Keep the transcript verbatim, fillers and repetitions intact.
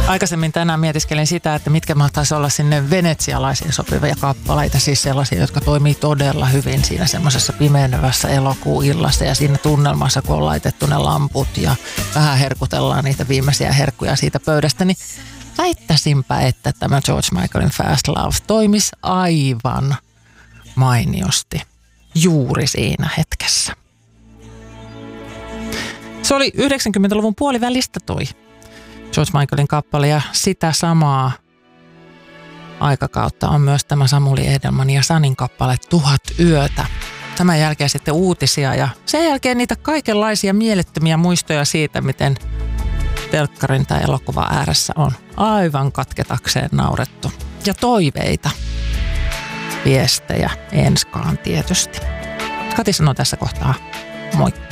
Aikaisemmin tänään mietiskelin sitä, että mitkä mahtaisi olla sinne venetsialaisiin sopivia kappaleita, siis sellaisia, jotka toimii todella hyvin siinä semmoisessa pimenevässä elokuun illassa ja siinä tunnelmassa, kun on laitettu ne lamput ja vähän herkutellaan niitä viimeisiä herkkuja siitä pöydästä, niin väittäisinpä, että tämä George Michaelin Fast Love toimisi aivan mainiosti juuri siinä hetkessä. Se oli yhdeksänkymmentäluvun puolivälistä toi George Michaelin kappale ja sitä samaa aikakautta on myös tämä Samuli Edelman ja Sanin kappale Tuhat yötä. Tämän jälkeen sitten uutisia ja sen jälkeen niitä kaikenlaisia mielettömiä muistoja siitä, miten telkkarin tai elokuva ääressä on aivan katketakseen naurettu. Ja toiveita, viestejä enskaan tietysti. Kati sanoo tässä kohtaa moi.